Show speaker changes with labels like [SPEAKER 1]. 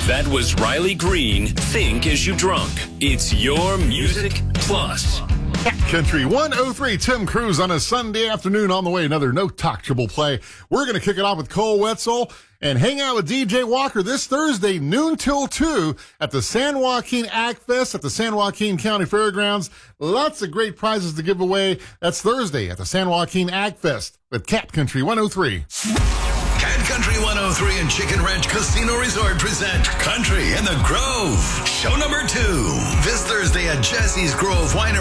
[SPEAKER 1] That was Riley Green, Think As You Drunk. It's your Music Plus.
[SPEAKER 2] Cat Country 103, Tim Cruz on a Sunday afternoon. On the way, another No Talk Triple Play. We're going to kick it off with Cole Wetzel and hang out with DJ Walker this Thursday, noon till 2 at the San Joaquin Ag Fest at the San Joaquin County Fairgrounds. Lots of great prizes to give away. That's Thursday at the San Joaquin Ag Fest with Cat Country 103.
[SPEAKER 3] Cat Country 103 and Chicken Ranch Casino Resort present Country in the Grove. Show number 2. This Thursday at Jesse's Grove Winery.